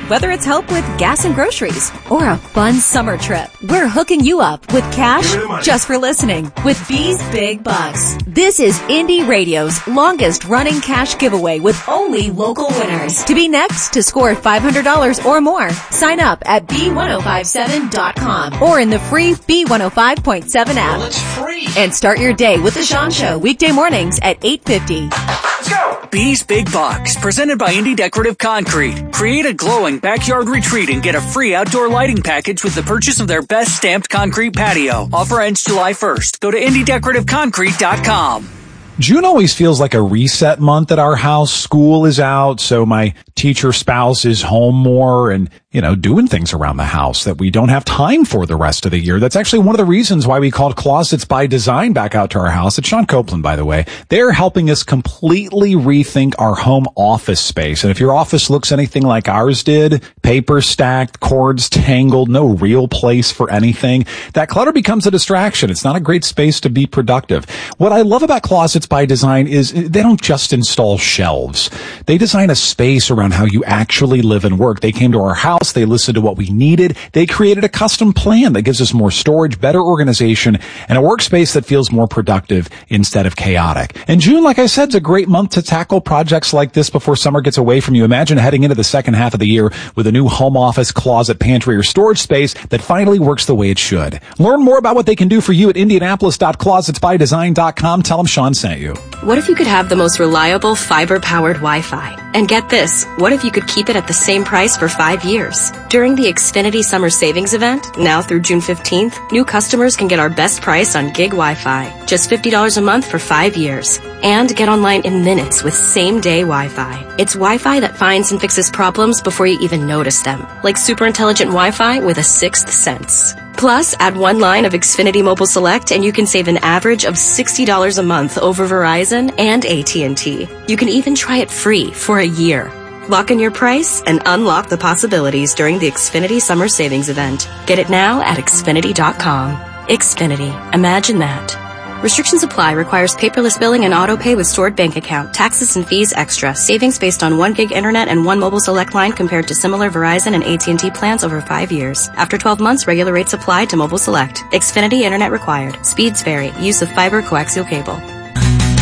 Whether it's help with gas and groceries or a fun summer trip, we're hooking you up with cash just for listening with B's Big Bucks. This is Indie Radio's longest running cash giveaway with only local winners. To be next to score $500 or more, sign up at B1057.com or in the free B105.7 app. Well, it's free. And start your day with The Sean Show weekday mornings at 8:50. Let's go. B's Big Bucks, presented by Indie Decorative Concrete. Create a glowing backyard retreat and get a free outdoor lighting package with the purchase of their best stamped concrete patio. Offer ends July 1st. Go to IndieDecorativeConcrete.com. June always feels like a reset month at our house. School is out, so my teacher spouse is home more and, doing things around the house that we don't have time for the rest of the year. That's actually one of the reasons why we called Closets by Design back out to our house. It's Sean Copeland, by the way. They're helping us completely rethink our home office space. And if your office looks anything like ours did, paper stacked, cords tangled, no real place for anything, that clutter becomes a distraction. It's not a great space to be productive. What I love about Closets by Design is they don't just install shelves. They design a space around how you actually live and work. They came to our house. They listened to what we needed. They created a custom plan that gives us more storage, better organization, and a workspace that feels more productive instead of chaotic. And June, like I said, is a great month to tackle projects like this before summer gets away from you. Imagine heading into the second half of the year with a new home office, closet, pantry, or storage space that finally works the way it should. Learn more about what they can do for you at Indianapolis.closetsbydesign.com. Tell them Sean sent you. What if you could have the most reliable fiber-powered Wi-Fi? And get this, what if you could keep it at the same price for 5 years? During the Xfinity Summer Savings Event, now through June 15th, new customers can get our best price on gig Wi-Fi, just $50 a month for 5 years. And get online in minutes with same-day Wi-Fi. It's Wi-Fi that finds and fixes problems before you even notice them, like super intelligent Wi-Fi with a sixth sense. Plus, add one line of Xfinity Mobile Select and you can save an average of $60 a month over Verizon and AT&T. You can even try it free for a year. Lock in your price and unlock the possibilities during the Xfinity Summer Savings Event. Get it now at Xfinity.com. Xfinity. Imagine that. Restrictions apply. Requires paperless billing and auto pay with stored bank account. Taxes and fees extra. Savings based on 1 gig internet and 1 mobile select line compared to similar Verizon and AT&T plans over 5 years. After 12 months, regular rates apply to mobile select. Xfinity internet required. Speeds vary. Use of fiber coaxial cable.